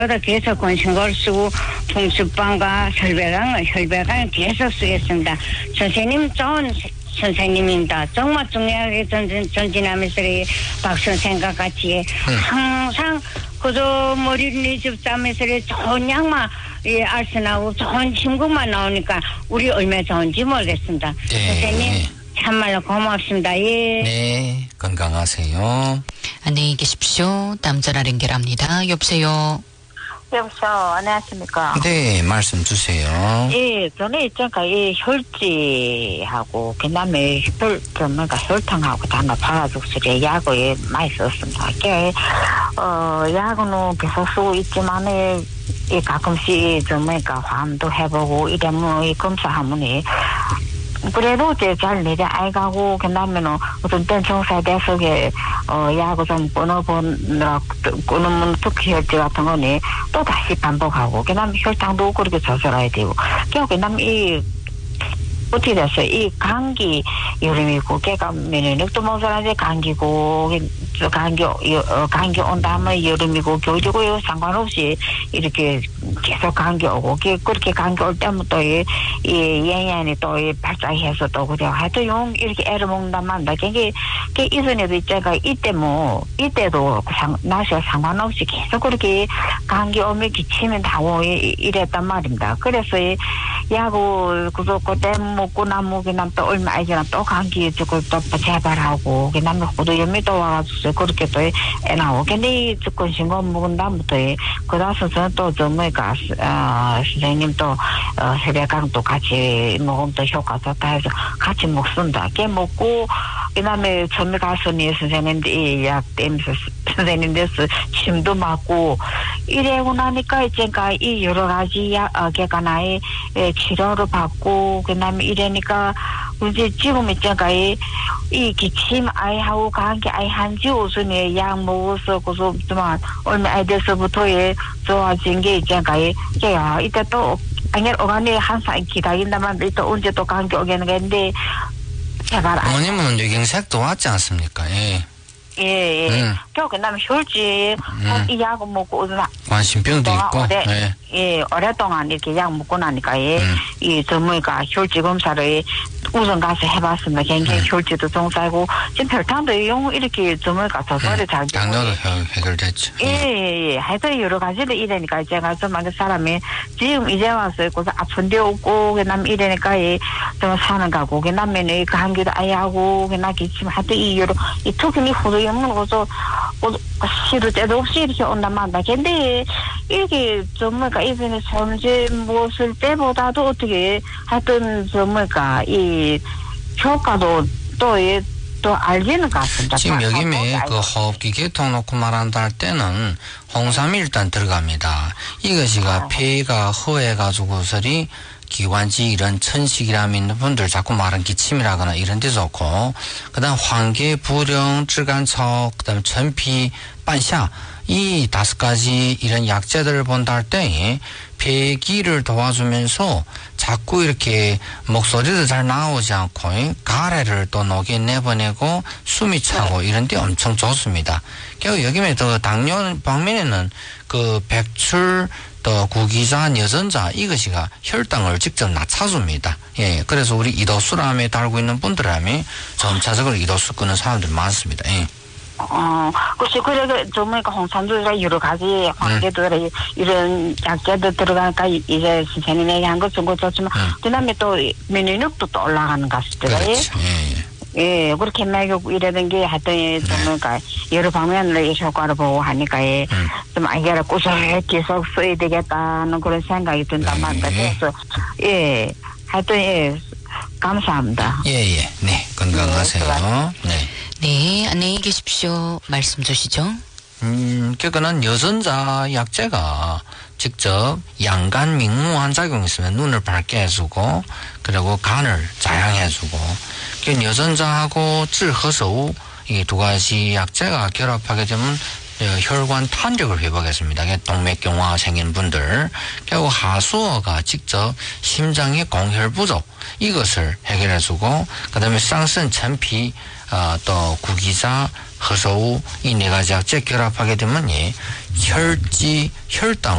계속 권신걸 쓰고 풍수방과 혈배강을 계속 쓰겠습니다. 선생님 좋은 선생님입니다. 정말 중요하게 전진하면서 박 선생과 같이 항상 그저 머리를 집자면서 좋은 양만 알선하고 좋은 친구만 나오니까 우리 얼마나 좋은지 모르겠습니다. 네. 선생님 참말로 고맙습니다. 예. 네, 건강하세요. 안녕히 계십시오. 다음 전화 연결합니다. 여보세요. 여보세요. 안녕하십니까. 네, 말씀 주세요. 예, 저는 있잖아, 이 혈지하고, 그 다음에 혈탕하고 단합해가지고, 약을 많이 썼습니다. 약은 계속 쓰고 있지만, 가끔씩 화암도 해보고, 이러면 검사하면, 그래도 잘 내려 알가고, 그 다음에는 어떤 땐 정사에 대해서, 약을 좀 끊으면 특히 혈제 같은 거는 또 다시 반복하고, 그 다음에 혈당도 그렇게 조절해야 되고, 그 다음에 어떻게 됐어요? 이 감기 여름이고, 걔가 면역력도 모자라지 감기고, 감기 온 다음에 여름이고, 겨울이고, 상관없이 이렇게 계속 감기 오고, 그렇게 감기 올 때면 또 이 영양이 또 발작해서 또 그래. 하여튼 이렇게 애를 먹는다만, 그게 이전에도 있잖아. 이때도 날씨가 상관없이 계속 그렇게 감기 오면 기침이 나고 이랬단 말입니다. 그래서 약을 그때 먹고 나면 그냥 또 얼마 안 지나 또 감기 또 재발하고 그다음에 호두염이 또 와가지고 그렇게 또 애 나오고 근데 조금 신고 먹은 다음부터 그다음서는 또 선생님 또 혈액강도 같이 먹으면 또 효과 좋다 해서 같이 먹습니다. 걔 먹고 그다음에 처음에 가서니 선생님들 약 때면서 선생님들서 침도 맞고 이래고 나니까 이제 이 여러 가지 걔가 나의 치료를 받고 그다음에 이러니까 이제 지금 있잖아 이 기침 아이하고 감기 아이 한지 우선에 약 먹어서 그래서 좀 얼마 안 돼서부터 좋아진 게 있잖아 걔야 이때 또 아니 어간에 항상 기다린다만 또 언제 또 감기 오겠는데 제발 어머님은 뇌경색도 왔지 않습니까? 예. 예. 그다음에 혈지 이 약을 먹고 관심병도 있고. 예, 오랫동안 이렇게 약 먹고 나니까 이 전문가 혈지 검사를 우선 가서 해봤습니다. 굉장히 혈지도 정상이고 지금 혈당도 이렇게 전문가 조절이 잘 되고 당뇨도 해결됐죠. 예. 하여튼 여러 가지를 이러니까 제가 좀 많은 사람이 지금 이제 와서 그래서 아픈데 없고 그다음 이러니까 좀 사는 가고 그다음에 감기도 아예 하고 그다음 기침 하여튼 이 여러 이 특히 호두염은 거서 시도 때도 없이 이렇게 온단 말이야. 근데 이렇게 전문가 이번에 손질 무엇을 때보다도 어떻게 하여튼 전문가 이 효과도 또 알지는 것 같습니다. 지금 여기에 그 호흡기 계통 놓고 말한다 할 때는 홍삼이 일단 들어갑니다. 이것이가 폐가 허해가지고서리 기관지 이런 천식이람 있는 분들 자꾸 말은 기침이라거나 이런 데 좋고 그다음 환계 불령 질간척 그다음 천피 반샤 이 5가지 이런 약재들을 본다 할 때 폐기를 도와주면서 자꾸 이렇게 목소리도 잘 나오지 않고 가래를 또 녹이 내보내고 숨이 차고 이런 데 엄청 좋습니다. 결국 여기에 또 당뇨 방면에는 그 백출 또 구기자, 여전자 이것이가 혈당을 직접 낮춰줍니다. 예, 그래서 우리 이도수람에 달고 있는 분들함이 점차적으로 이도수 끄는 사람들 많습니다. 예. 그렇지. 그래, 정말 홍삼도 여러 가지 환계들, 이런 약재들 들어가니까 이제 선생님이 얘기한 것 정도 좋지만, 그 다음에 또 면역력도 또 올라가는 것 같습니다. 그렇죠. 예, 그렇게 먹이고 이러는 게 하여튼 정말 여러 방면으로 효과를 보고 하니까 좀 아이가 꾸준히 계속 써야 되겠다는 그런 생각이 든단 말이다. 그래서 예, 하여튼 감사합니다. 네, 건강하세요. 네, 안녕히 계십시오. 말씀 주시죠. 그거는 여전자 약재가 직접 양간 민무한 작용이 있으면 눈을 밝게 해주고 그리고 간을 자양해주고 여전자하고 쯔허서우 이 2가지 약재가 결합하게 되면 혈관 탄력을 회복했습니다. 동맥경화 생긴 분들 그리고 하수어가 직접 심장의 공혈 부족 이것을 해결해주고 그 다음에 쌍선 천피 또 구기자 허소우 이 네 가지 합체 결합하게 되면 혈지 혈당